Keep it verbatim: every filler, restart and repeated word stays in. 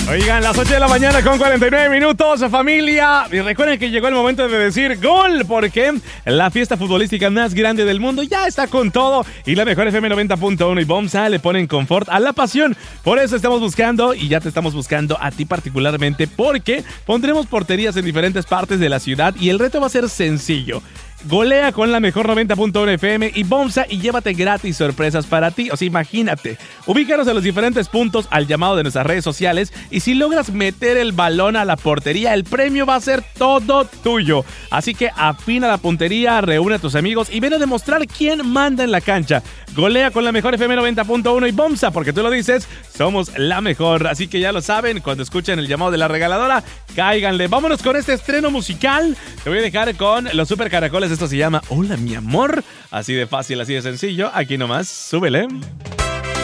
Oigan, las ocho de la mañana con cuarenta y nueve minutos, familia. Y recuerden que llegó el momento de decir gol, porque la fiesta futbolística más grande del mundo ya está con todo. Y la mejor F M noventa punto uno y Bomsa le ponen confort a la pasión. Por eso estamos buscando, y ya te estamos buscando a ti particularmente, porque pondremos porterías en diferentes partes de la ciudad y el reto va a ser sencillo. Golea con la mejor noventa punto uno F M y Bomsa y llévate gratis sorpresas para ti. O sea, imagínate, ubícanos en los diferentes puntos al llamado de nuestras redes sociales y si logras meter el balón a la portería, el premio va a ser todo tuyo. Así que afina la puntería, reúne a tus amigos y ven a demostrar quién manda en la cancha. Golea con la mejor F M noventa punto uno y Bomsa, porque tú lo dices, somos la mejor. Así que ya lo saben, cuando escuchen el llamado de la regaladora, cáiganle. Vámonos con este estreno musical. Te voy a dejar con los Super Caracoles. Esto se llama Hola mi amor. Así de fácil, así de sencillo. Aquí nomás, súbele.